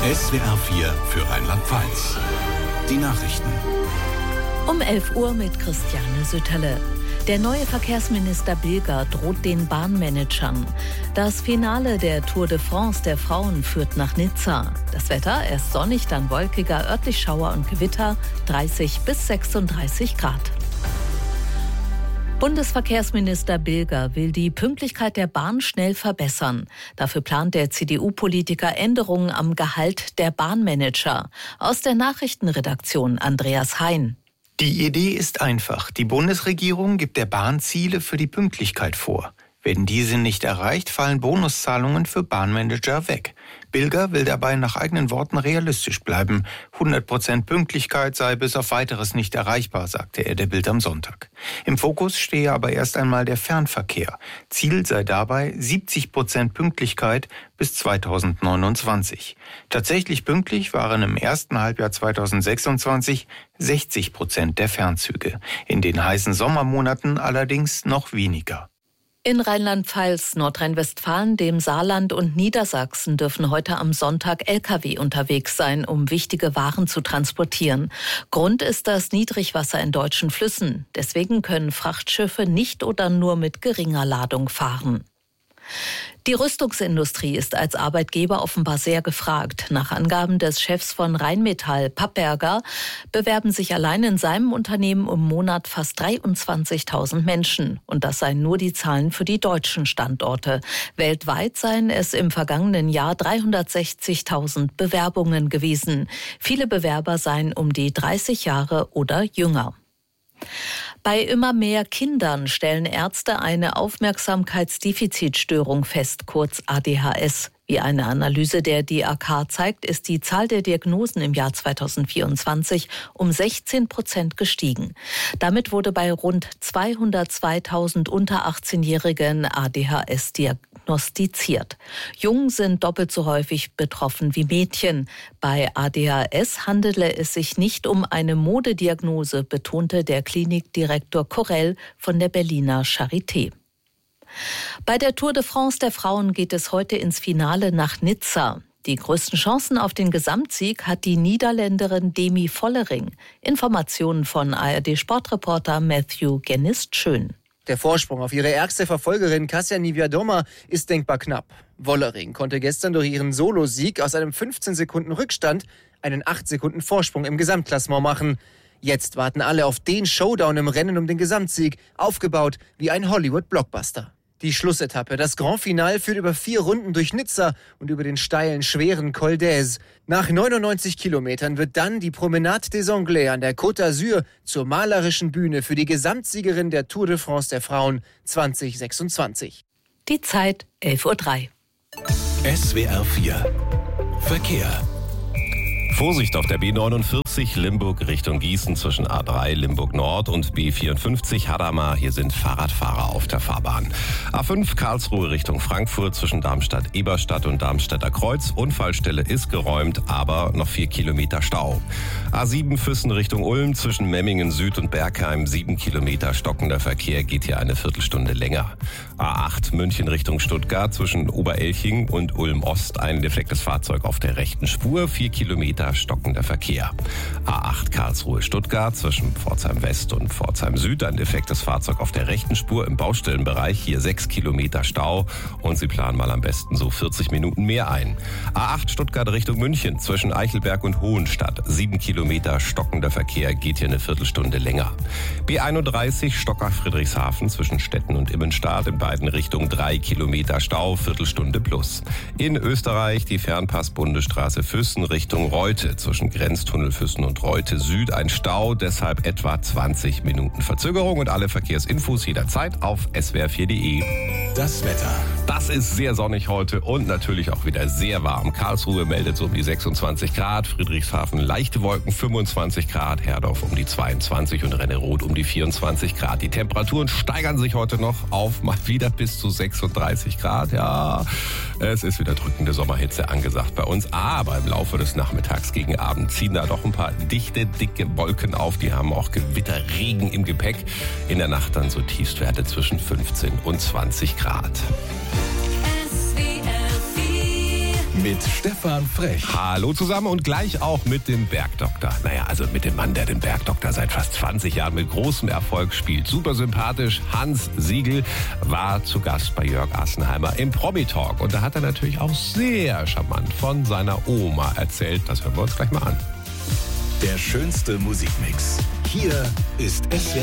SWR 4 für Rheinland-Pfalz. Die Nachrichten. Um 11 Uhr mit Christiane Sütterle. Der neue Verkehrsminister Bilger droht den Bahnmanagern. Das Finale der Tour de France der Frauen führt nach Nizza. Das Wetter erst sonnig, dann wolkiger, örtlich Schauer und Gewitter, 30 bis 36 Grad. Bundesverkehrsminister Bilger will die Pünktlichkeit der Bahn schnell verbessern. Dafür plant der CDU-Politiker Änderungen am Gehalt der Bahnmanager. Aus der Nachrichtenredaktion Andreas Hein. Die Idee ist einfach. Die Bundesregierung gibt der Bahn Ziele für die Pünktlichkeit vor. Werden diese nicht erreicht, fallen Bonuszahlungen für Bahnmanager weg. Bilger will dabei nach eigenen Worten realistisch bleiben. 100% Pünktlichkeit sei bis auf Weiteres nicht erreichbar, sagte er der Bild am Sonntag. Im Fokus stehe aber erst einmal der Fernverkehr. Ziel sei dabei 70% Pünktlichkeit bis 2029. Tatsächlich pünktlich waren im ersten Halbjahr 2026 60% der Fernzüge. In den heißen Sommermonaten allerdings noch weniger. In Rheinland-Pfalz, Nordrhein-Westfalen, dem Saarland und Niedersachsen dürfen heute am Sonntag Lkw unterwegs sein, um wichtige Waren zu transportieren. Grund ist das Niedrigwasser in deutschen Flüssen. Deswegen können Frachtschiffe nicht oder nur mit geringer Ladung fahren. Die Rüstungsindustrie ist als Arbeitgeber offenbar sehr gefragt. Nach Angaben des Chefs von Rheinmetall, Papperger, bewerben sich allein in seinem Unternehmen im Monat fast 23.000 Menschen. Und das seien nur die Zahlen für die deutschen Standorte. Weltweit seien es im vergangenen Jahr 360.000 Bewerbungen gewesen. Viele Bewerber seien um die 30 Jahre oder jünger. Bei immer mehr Kindern stellen Ärzte eine Aufmerksamkeitsdefizitstörung fest, kurz ADHS. Wie eine Analyse der DAK zeigt, ist die Zahl der Diagnosen im Jahr 2024 um 16% gestiegen. Damit wurde bei rund 202.000 unter 18-Jährigen ADHS diagnostiziert. Jungen sind doppelt so häufig betroffen wie Mädchen. Bei ADHS handele es sich nicht um eine Modediagnose, betonte der Klinikdirektor Korell von der Berliner Charité. Bei der Tour de France der Frauen geht es heute ins Finale nach Nizza. Die größten Chancen auf den Gesamtsieg hat die Niederländerin Demi Vollering. Informationen von ARD-Sportreporter Matthew Genist-Schön. Der Vorsprung auf ihre ärgste Verfolgerin Kasia Niewiadoma ist denkbar knapp. Vollering konnte gestern durch ihren Solosieg aus einem 15 Sekunden Rückstand einen 8 Sekunden Vorsprung im Gesamtklassement machen. Jetzt warten alle auf den Showdown im Rennen um den Gesamtsieg, aufgebaut wie ein Hollywood-Blockbuster. Die Schlussetappe, das Grand Finale, führt über 4 Runden durch Nizza und über den steilen, schweren Col d'Aise. Nach 99 Kilometern wird dann die Promenade des Anglais an der Côte d'Azur zur malerischen Bühne für die Gesamtsiegerin der Tour de France der Frauen 2026. Die Zeit 11:03 Uhr. SWR 4 Verkehr. Vorsicht auf der B49 Limburg Richtung Gießen zwischen A3 Limburg Nord und B54 Hadamar. Hier sind Fahrradfahrer auf der Fahrbahn. A5 Karlsruhe Richtung Frankfurt zwischen Darmstadt-Eberstadt und Darmstädter Kreuz. Unfallstelle ist geräumt, aber noch 4 Kilometer Stau. A7 Füssen Richtung Ulm zwischen Memmingen Süd und Bergheim. 7 Kilometer stockender Verkehr, geht hier eine Viertelstunde länger. A8 München Richtung Stuttgart zwischen Oberelching und Ulm Ost. Ein defektes Fahrzeug auf der rechten Spur. 4 Kilometer stockender Verkehr. A8 Karlsruhe-Stuttgart zwischen Pforzheim West und Pforzheim Süd. Ein defektes Fahrzeug auf der rechten Spur im Baustellenbereich. Hier 6 Kilometer Stau und Sie planen mal am besten so 40 Minuten mehr ein. A8 Stuttgart Richtung München zwischen Eichelberg und Hohenstadt. 7 Kilometer stockender Verkehr, geht hier eine Viertelstunde länger. B31 Stockach-Friedrichshafen zwischen Stetten und Immenstadt in beiden Richtungen 3 Kilometer Stau, Viertelstunde plus. In Österreich die Fernpass-Bundesstraße Füssen Richtung Reute zwischen Grenztunnel Füssen und Reute Süd ein Stau, deshalb etwa 20 Minuten Verzögerung und alle Verkehrsinfos jederzeit auf swr4.de. Das Wetter. Das ist sehr sonnig heute und natürlich auch wieder sehr warm. Karlsruhe meldet so um die 26 Grad, Friedrichshafen leichte Wolken 25 Grad, Herdorf um die 22 und Renneroth um die 24 Grad. Die Temperaturen steigern sich heute noch auf mal wieder bis zu 36 Grad. Ja, es ist wieder drückende Sommerhitze angesagt bei uns, aber im Laufe des Nachmittags gegen Abend ziehen da doch ein paar dichte, dicke Wolken auf. Die haben auch Gewitterregen im Gepäck. In der Nacht dann so Tiefstwerte zwischen 15 und 20 Grad. mit Stefan Frech. Hallo zusammen und gleich auch mit dem Bergdoktor. Naja, also mit dem Mann, der den Bergdoktor seit fast 20 Jahren mit großem Erfolg spielt. Super sympathisch. Hans Siegel war zu Gast bei Jörg Assenheimer im Promi-Talk. Und da hat er natürlich auch sehr charmant von seiner Oma erzählt. Das hören wir uns gleich mal an. Der schönste Musikmix. Hier ist SWR